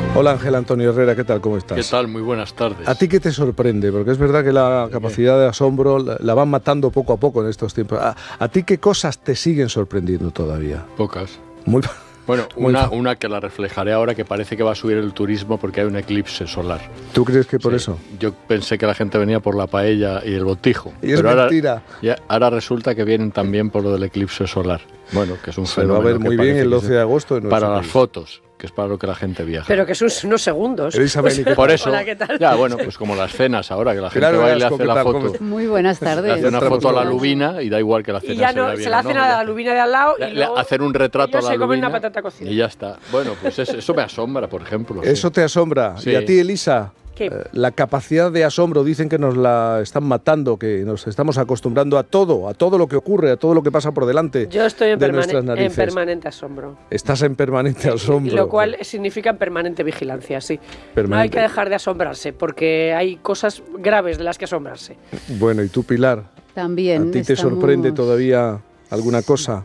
Hola Ángel Antonio Herrera, ¿qué tal? ¿Cómo estás? ¿Qué tal? Muy buenas tardes. ¿A ti qué te sorprende? Porque es verdad que la capacidad de asombro la van matando poco a poco en estos tiempos. ¿A ti qué cosas te siguen sorprendiendo todavía? Pocas. Muy Bueno, muy una que la reflejaré ahora, que parece que va a subir el turismo porque hay un eclipse solar. ¿Tú crees que por Sí. eso? Yo pensé que la gente venía por la paella y el botijo. Y es pero mentira. Ahora resulta que vienen también por lo del eclipse solar. Bueno, que es un Se va a fenómeno ver que muy bien parece el que 12 de agosto en nuestro para las país. fotos, que es para lo que la gente viaja. Pero que son unos segundos. Isabel, ¿y qué Por tal? eso, Hola, ¿qué tal? ya bueno, pues como las cenas ahora, que la gente Claro, va y le Velasco, hace ¿qué la tal? ¿Cómo foto. estás? Muy buenas Le tardes. hace una Estamos foto a la todos. lubina y da igual que la cena Y ya se vea no, bien se la o no, hacen a ya la lubina de al lado y luego hacer un retrato a ellos la se comen lubina una patata cocida. y ya está. Bueno, pues eso me asombra, por ejemplo. Eso sí. te asombra. Sí. ¿Y a ti, Elisa? ¿Qué? La capacidad de asombro, dicen que nos la están matando, que nos estamos acostumbrando a todo lo que ocurre, a todo lo que pasa por delante Yo estoy de nuestras en narices. permanente asombro. Estás en permanente asombro. Lo cual significa en permanente vigilancia, sí. No hay Permanente. que dejar de asombrarse, porque hay cosas graves de las que asombrarse. Bueno, ¿y tú, Pilar? También ¿A ti te estamos- sorprende todavía alguna cosa?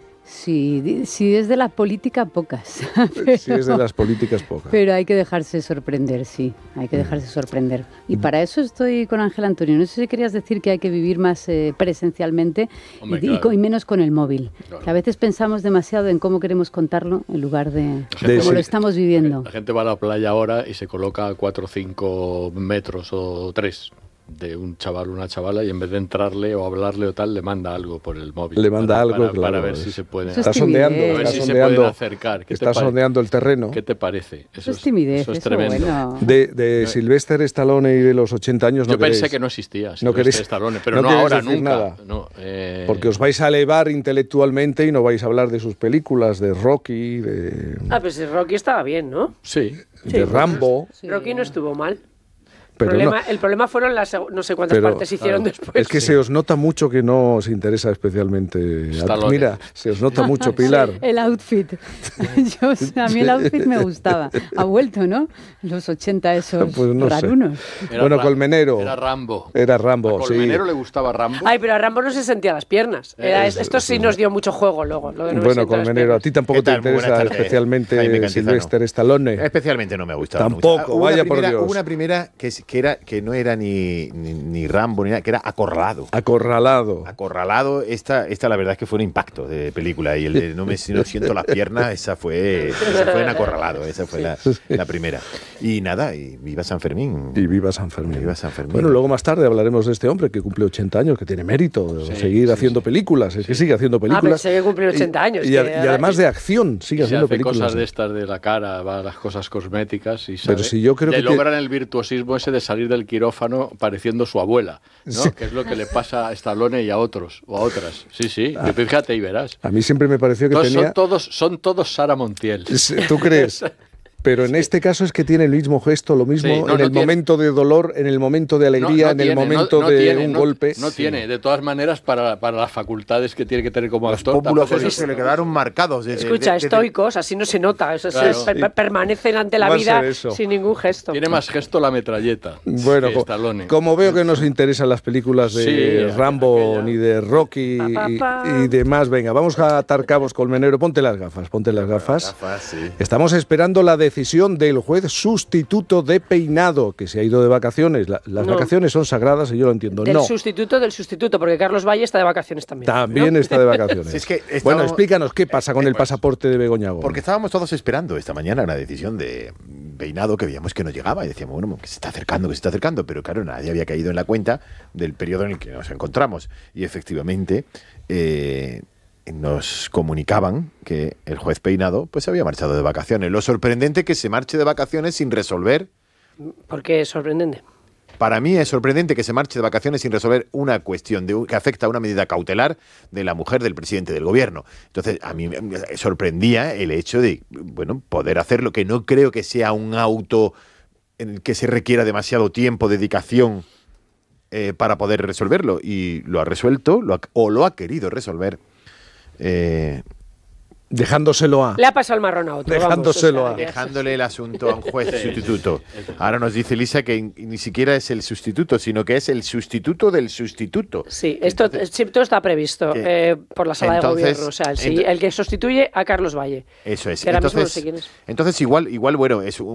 Sí, es de la política, pocas. Si es de las políticas, pocas. Pero hay que dejarse sorprender, sí, hay que dejarse sorprender. Y para eso estoy con Ángel Antonio. No sé si querías decir que hay que vivir más presencialmente Hombre, y claro. menos con el móvil. Claro. Que a veces pensamos demasiado en cómo queremos contarlo en lugar de De cómo sí. lo estamos viviendo. La gente va a la playa ahora y se coloca a 4 o 5 metros o 3 de un chaval o una chavala y en vez de entrarle o hablarle o tal, le manda algo por el móvil. Le manda algo, para claro. ver si se puede. Eso es Está sondeando, timidez. A ver está si se sondeando, pueden acercar. ¿Qué te está pare- sondeando el terreno. ¿Qué te parece? Eso es timidez, Eso es eso, tremendo. bueno. De Sylvester Stallone y de los 80 años no Yo pensé queréis, que no existía no Sylvester queréis- Stallone, pero no no, queréis ahora, decir nunca. nada. No, porque os vais a elevar intelectualmente y no vais a hablar de sus películas, de Rocky, Ah, pues Rocky estaba bien, ¿no? Sí. de Rambo. Sí. Rocky no estuvo mal. Pero El problema fueron las no sé cuántas Pero, partes hicieron claro, después. es que se os nota mucho que no os interesa especialmente. Stallone. Mira, se os nota mucho, Pilar. El outfit. A mí el outfit me gustaba. Ha vuelto, ¿no? Los 80 esos Pues no sé. rarunos. Bueno, Colmenero. Era Rambo. Era Rambo, ¿A sí. Colmenero le gustaba Rambo? Ay, pero a Rambo no se sentía las piernas. Esto sí nos dio mucho juego luego. Lo de no me Bueno, siento las Colmenero, a piernas. ti tampoco ¿Qué te tal? Muy buenas interesa tardes, especialmente Jaime Cantizano. Sylvester Stallone. Especialmente no me ha gustado. Tampoco, mucho. Hubo una vaya por primera- Dios. Hubo una primera que no era ni Rambo ni nada, que era Acorralado. Acorralado. Acorralado, esta la verdad es que fue un impacto de película. Y el de no siento las piernas, esa fue en Acorralado, esa fue la primera. Y nada, y viva San Fermín. Y viva San Fermín. Viva San Fermín. Bueno, luego más tarde hablaremos de este hombre que cumple 80 años, que tiene mérito de Sí, seguir sí, haciendo sí. películas. Es que sigue haciendo películas. pensé que cumplió 80 años, Y, que además de acción, sigue Y se haciendo hace películas. cosas de estas de la cara, va a las cosas cosméticas y Pero sabe. si yo creo Le que logran el virtuosismo ese de salir del quirófano pareciendo su abuela, ¿no? Sí. Que es lo que le pasa a Stallone y a otros o a otras. Sí, sí, fíjate y verás. A mí siempre me pareció que Todos- tenía... son todos Sara Montiel. ¿Tú crees? Pero en este caso es que tiene el mismo gesto, lo mismo Sí, no, en no el tiene. momento de dolor, en el momento de alegría, en el momento de un golpe. No tiene, de todas maneras, para las facultades que tiene que tener como Los actor. pómulos tampoco esos es- se le quedaron marcados. Escucha, estoicos, así no se nota. Eso Claro. permanecen ante la Va a vida ser eso. sin ningún gesto. Tiene más gesto la metralleta. Bueno, que Stallone. como veo que nos interesan las películas de Sí, Rambo aquella. ni de Rocky y demás, venga, vamos a atar cabos, Colmenero. Ponte las gafas, ponte las gafas. Sí. Estamos esperando la decisión del juez sustituto de Peinado, que se ha ido de vacaciones. Las No. vacaciones son sagradas y yo lo entiendo. Del No, sustituto, porque Carlos Valle está de vacaciones también. también ¿no? está de vacaciones. Sí, es que Bueno, estábamos- explícanos qué pasa con el pues, pasaporte de Begoña Gómez. Porque estábamos todos esperando esta mañana una decisión de Peinado que veíamos que no llegaba y decíamos, bueno, que se está acercando, pero claro, nadie había caído en la cuenta del periodo en el que nos encontramos. Y efectivamente nos comunicaban que el juez Peinado pues se había marchado de vacaciones. Lo sorprendente que se marche de vacaciones sin resolver. Porque es sorprendente. Para mí es sorprendente que se marche de vacaciones sin resolver una cuestión que afecta a una medida cautelar de la mujer del presidente del gobierno. Entonces, a mí me sorprendía el hecho de, bueno, poder hacerlo, que no creo que sea un auto en el que se requiera demasiado tiempo, dedicación para poder resolverlo. Y lo ha resuelto, lo ha querido resolver. Dejándoselo a... Le ha pasado el marrón a otro. Dejándoselo vamos, o sea, Dejándole el asunto a un juez sustituto. Ahora nos dice Lisa que ni siquiera es el sustituto, sino que es el sustituto del sustituto. Sí, esto está previsto por la sala entonces- de gobierno. O sea, el que sustituye a Carlos Valle. Eso es. Que ahora mismo no sé Entonces, quién es. entonces igual, bueno, es